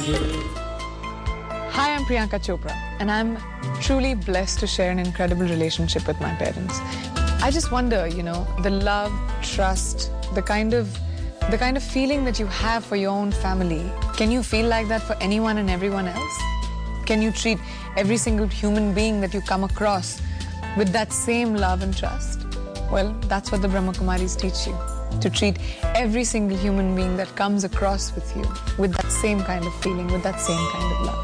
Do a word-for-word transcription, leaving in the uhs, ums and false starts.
Hi, I'm Priyanka Chopra, and I'm truly blessed to share an incredible relationship with my parents. I just wonder, you know, the love, trust, the kind of the kind of feeling that you have for your own family. Can you feel like that for anyone and everyone else? Can you treat every single human being that you come across with that same love and trust? Well, that's what the Brahma Kumaris teach you. To treat every single human being that comes across with you with that same kind of feeling, with that same kind of love.